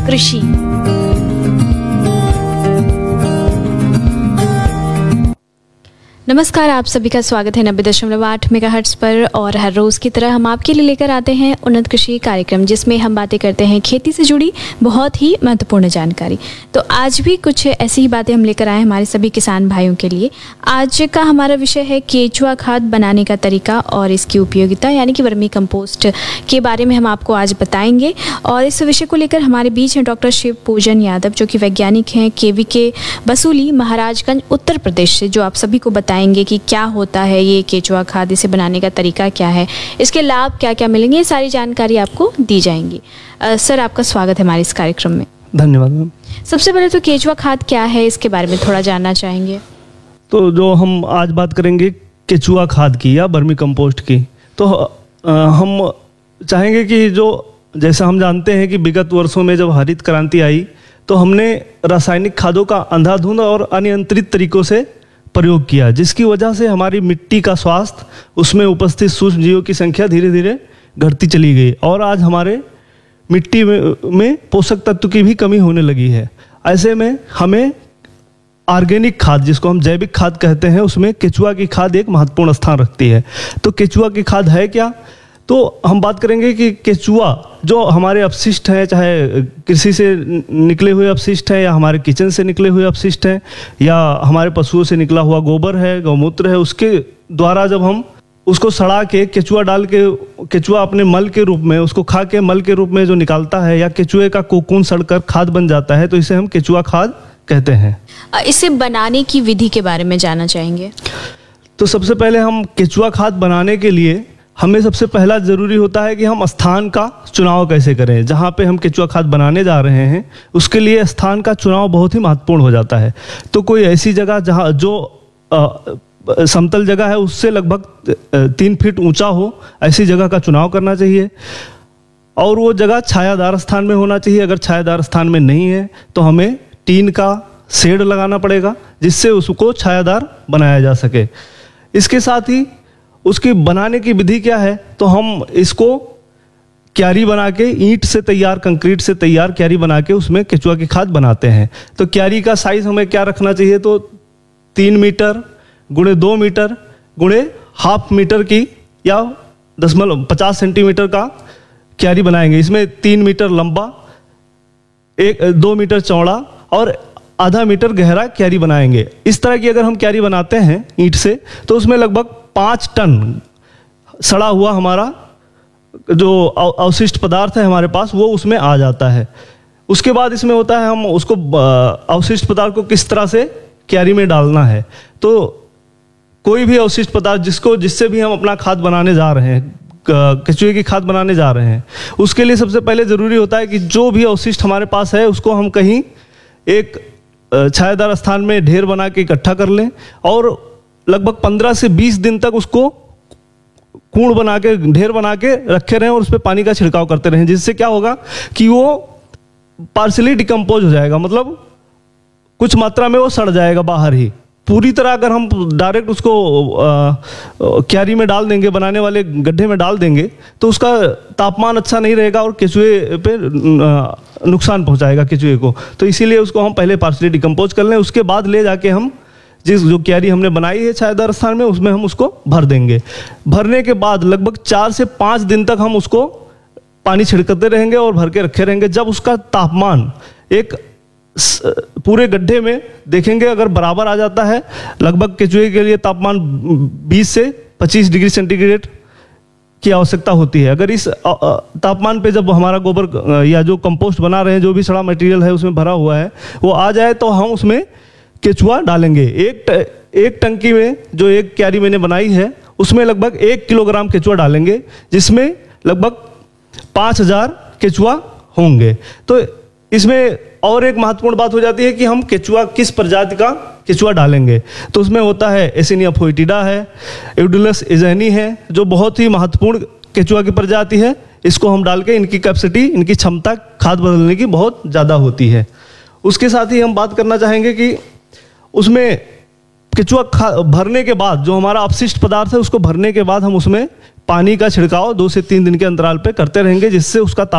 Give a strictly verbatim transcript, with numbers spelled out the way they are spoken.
कृषि। नमस्कार, आप सभी का स्वागत है नब्बे दशमलव आठ मेगाहर्ट्ज़ पर और हर रोज़ की तरह हम आपके लिए लेकर आते हैं उन्नत कृषि कार्यक्रम, जिसमें हम बातें करते हैं खेती से जुड़ी बहुत ही महत्वपूर्ण जानकारी। तो आज भी कुछ ऐसी ही बातें हम लेकर आए हैं हमारे सभी किसान भाइयों के लिए। आज का हमारा विषय है केचुआ खाद बनाने का तरीका और इसकी उपयोगिता, यानी कि वर्मी कंपोस्ट के बारे में हम आपको आज बताएंगे। और इस विषय को लेकर हमारे बीच हैं डॉक्टर शिव पूजन यादव, जो कि वैज्ञानिक हैं केवी के बसूली, महाराजगंज, उत्तर प्रदेश से, जो आप सभी को बताएंगे कि क्या होता है ये केचुआ खाद, इसे बनाने का तरीका क्या है, इसके लाभ क्या क्या मिलेंगे, ये सारी जानकारी आपको दी जाएंगी। आ, सर, आपका स्वागत है हमारे इस कार्यक्रम में। धन्यवाद मैम। सबसे पहले तो केचुआ खाद क्या है, इसके बारे में थोड़ा जानना चाहेंगे। तो जो हम आज बात करेंगे केचुआ खाद की या वर्मी कंपोस्ट की, तो आ, हम चाहेंगे कि जो जैसा हम जानते हैं कि विगत वर्षों में जब हरित क्रांति आई तो हमने रासायनिक खादों का अंधाधुंध और अनियंत्रित तरीकों से प्रयोग किया, जिसकी वजह से हमारी मिट्टी का स्वास्थ्य, उसमें उपस्थित सूक्ष्म जीवों की संख्या धीरे धीरे घटती चली गई और आज हमारे मिट्टी में, में पोषक तत्व की भी कमी होने लगी है। ऐसे में हमें ऑर्गेनिक खाद, जिसको हम जैविक खाद कहते हैं, उसमें केचुआ की खाद एक महत्वपूर्ण स्थान रखती है। तो केचुआ की खाद है क्या? तो हम बात करेंगे कि केचुआ जो हमारे अपशिष्ट हैं, चाहे कृषि से निकले हुए अपशिष्ट हैं या हमारे किचन से निकले हुए अपशिष्ट हैं या हमारे पशुओं से निकला हुआ गोबर है, गौमूत्र है, उसके द्वारा जब हम उसको सड़ा के केचुआ डाल के, केचुआ अपने मल के रूप में उसको खा के मल के रूप में जो निकालता है या केचुए का कोकून सड़कर खाद बन जाता है, तो इसे हम केचुआ खाद कहते हैं। इसे बनाने की विधि के बारे में जानना चाहेंगे। तो सबसे पहले हम केचुआ खाद बनाने के लिए हमें सबसे पहला ज़रूरी होता है कि हम स्थान का चुनाव कैसे करें। जहाँ पे हम केचुआ खाद बनाने जा रहे हैं उसके लिए स्थान का चुनाव बहुत ही महत्वपूर्ण हो जाता है। तो कोई ऐसी जगह जहाँ जो आ, समतल जगह है उससे लगभग तीन फीट ऊंचा हो, ऐसी जगह का चुनाव करना चाहिए। और वो जगह छायादार स्थान में होना चाहिए। अगर छायादार स्थान में नहीं है तो हमें टीन का शेड लगाना पड़ेगा, जिससे उसको छायादार बनाया जा सके। इसके साथ ही उसकी बनाने की विधि क्या है, तो हम इसको क्यारी बना के, ईंट से तैयार, कंक्रीट से तैयार क्यारी बना के उसमें केचुआ की खाद बनाते हैं। तो क्यारी का साइज हमें क्या रखना चाहिए, तो तीन मीटर गुणे दो मीटर गुणे हाफ मीटर की या दशमलव पचास सेंटीमीटर का क्यारी बनाएंगे। इसमें तीन मीटर लंबा, एक दो मीटर चौड़ा और आधा मीटर गहरा क्यारी बनाएंगे। इस तरह की अगर हम क्यारी बनाते हैं ईंट से, तो उसमें लगभग पाँच टन सड़ा हुआ हमारा जो अवशिष्ट पदार्थ है हमारे पास, वो उसमें आ जाता है। उसके बाद इसमें होता है हम उसको अवशिष्ट पदार्थ को किस तरह से क्यारी में डालना है। तो कोई भी अवशिष्ट पदार्थ जिसको जिससे भी हम अपना खाद बनाने जा रहे हैं, केचुए की खाद बनाने जा रहे हैं, उसके लिए सबसे पहले ज़रूरी होता है कि जो भी अवशिष्ट हमारे पास है उसको हम कहीं एक छायादार स्थान में ढेर बना के इकट्ठा कर लें और लगभग पंद्रह से बीस दिन तक उसको कूड़ बना के, ढेर बना के रखे रहें और उस पर पानी का छिड़काव करते रहें। जिससे क्या होगा कि वो पार्शियली डिकम्पोज हो जाएगा, मतलब कुछ मात्रा में वो सड़ जाएगा बाहर ही। पूरी तरह अगर हम डायरेक्ट उसको क्यारी में डाल देंगे, बनाने वाले गड्ढे में डाल देंगे, तो उसका तापमान अच्छा नहीं रहेगा और केचुए पे नुकसान पहुंचाएगा केचुए को। तो इसीलिए उसको हम पहले पार्शियली डिकम्पोज कर लें, उसके बाद ले जाके हम जिस जो क्यारी हमने बनाई है छायादार स्थान में, उसमें हम उसको भर देंगे। भरने के बाद लगभग चार से पाँच दिन तक हम उसको पानी छिड़कते रहेंगे और भर के रखे रहेंगे। जब उसका तापमान एक पूरे गड्ढे में देखेंगे अगर बराबर आ जाता है, लगभग केचुए के लिए तापमान बीस से पच्चीस डिग्री सेंटीग्रेड की आवश्यकता होती है। अगर इस तापमान पे जब हमारा गोबर या जो कंपोस्ट बना रहे हैं, जो भी सड़ा मटेरियल है उसमें भरा हुआ है, वो आ जाए तो हम उसमें केचुआ डालेंगे। एक एक टंकी में जो एक क्यारी मैंने बनाई है उसमें लगभग एक किलोग्राम केचुआ डालेंगे, जिसमें लगभग पाँच हजार केचुआ होंगे। तो इसमें और एक महत्वपूर्ण बात हो जाती है कि हम केचुआ किस प्रजाति का केचुआ डालेंगे। तो उसमें होता है एसिनिया फोइटिडा है, एडुलस एजेनी है, जो बहुत ही महत्वपूर्ण केचुआ की प्रजाति है। इसको हम डाल के इनकी कैपेसिटी, इनकी क्षमता खाद बदलने की बहुत ज़्यादा होती है। उसके साथ ही हम बात करना चाहेंगे कि उसमें केचुआ भरने के बाद जो हमारा अपशिष्ट पदार्थ है उसको भरने के बाद हम उसमें पानी का छिड़काव दो से तीन दिन के अंतराल पे करते रहेंगे, जिससे उसका